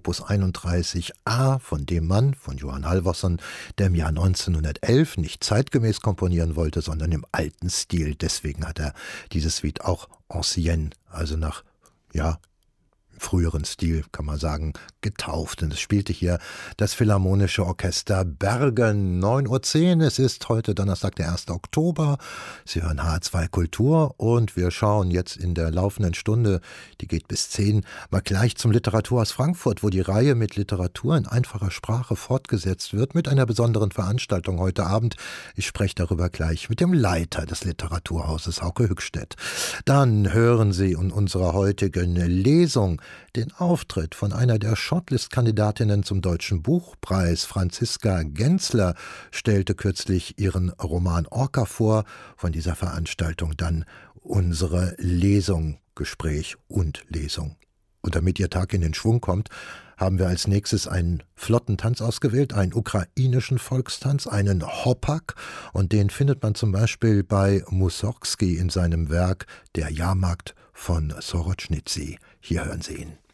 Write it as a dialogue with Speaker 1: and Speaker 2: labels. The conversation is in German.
Speaker 1: Opus 31a von dem Mann, von Johann Halvorson, der im Jahr 1911 nicht zeitgemäß komponieren wollte, sondern im alten Stil. Deswegen hat er dieses Suite auch ancienne, also nach, ja, früheren Stil, kann man sagen, getauft. Und es spielte hier das Philharmonische Orchester Bergen. 9:10 Uhr, es ist heute Donnerstag, der 1. Oktober. Sie hören H2 Kultur und wir schauen jetzt in der laufenden Stunde, die geht bis 10, mal gleich zum Literaturhaus Frankfurt, wo die Reihe mit Literatur in einfacher Sprache fortgesetzt wird, mit einer besonderen Veranstaltung heute Abend. Ich spreche darüber gleich mit dem Leiter des Literaturhauses, Hauke Hückstedt. Dann hören Sie in unserer heutigen Lesung den Auftritt von einer der Shortlist-Kandidatinnen zum Deutschen Buchpreis. Franziska Genzler stellte kürzlich ihren Roman Orca vor. Von dieser Veranstaltung dann unsere Lesung, Gespräch und Lesung. Und damit Ihr Tag in den Schwung kommt, haben wir als nächstes einen flotten Tanz ausgewählt, einen ukrainischen Volkstanz, einen Hopak. Und den findet man zum Beispiel bei Mussorgsky in seinem Werk Der Jahrmarkt von Sorotschnitzy. Hier hören Sie ihn.